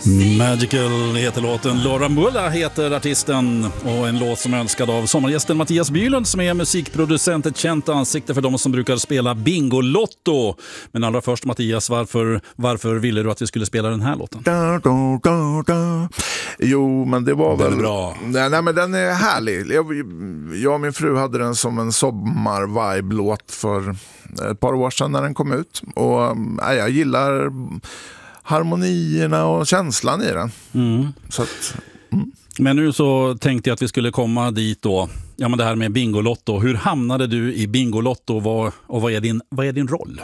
Magical heter låten, Laura Mulla heter artisten och en låt som är önskad av sommargästen Mattias Bylund som är musikproducent, ett känt ansikte för de som brukar spela Bingolotto. Men allra först Mattias, varför ville du att vi skulle spela den här låten? Jo, men det var väl bra. Nej, men den är härlig. Jag och min fru hade den som en sommar-vibe-låt för ett par år sedan när den kom ut. Och jag gillar harmonierna och känslan i den. Så att, Men nu så tänkte jag att vi skulle komma dit då. Ja, men det här med Bingolotto. Hur hamnade du i Bingolotto och vad är din roll?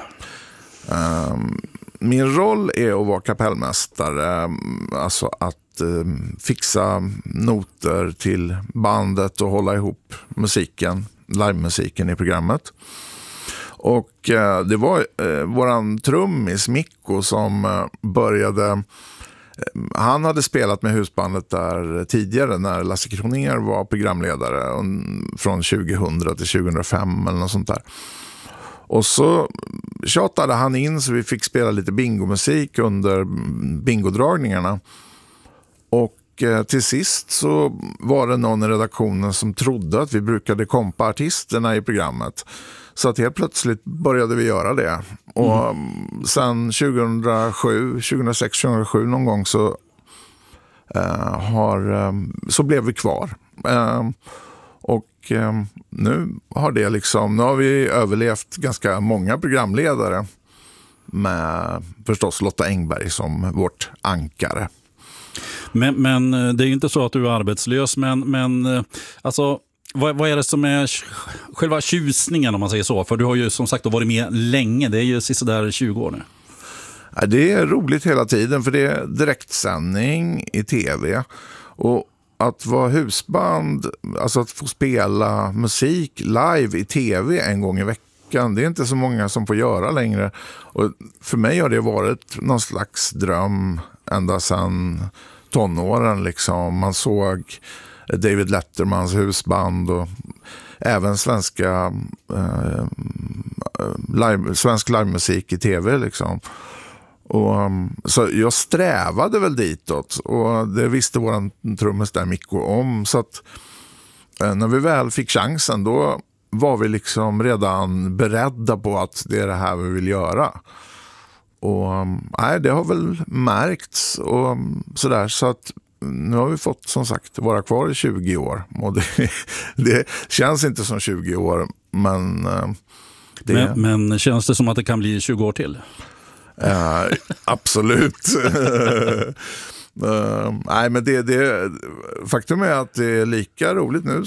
Min roll är att vara kapellmästare. Alltså att fixa noter till bandet och hålla ihop musiken, livemusiken i programmet. Och det var våran trummis Mikko som började. Han hade spelat med husbandet där tidigare när Lasse Kronér var programledare från 2000 till 2005 eller något sånt där. Och så tjatade han in så vi fick spela lite bingomusik under bingodragningarna. Och till sist så var det någon i redaktionen som trodde att vi brukade kompa artisterna i programmet. Så att helt plötsligt började vi göra det. Och sen 2006, 2007 någon gång så blev vi kvar. Och nu har vi överlevt ganska många programledare med förstås Lotta Engberg som vårt ankare. Men det är ju inte så att du är arbetslös, men alltså vad är det som är själva tjusningen om man säger så? För du har ju som sagt varit med länge, det är ju sådär 20 år nu. Ja, det är roligt hela tiden för det är direktsändning i tv och att vara husband, alltså att få spela musik live i tv en gång i veckan, det är inte så många som får göra längre. Och för mig har det varit någon slags dröm ända sedan tonåren liksom. Man såg David Lettermans husband och även svensk livemusik i tv liksom. Och, så jag strävade väl ditåt och det visste våran trummis där Mikko om, så att när vi väl fick chansen då var vi liksom redan beredda på att det är det här vi vill göra. Och det har väl märkts och sådär, så att nu har vi fått som sagt vara kvar i 20 år och det känns inte som 20 år, men men känns det som att det kan bli 20 år till? Absolut. Nej, men faktum är att det är lika roligt nu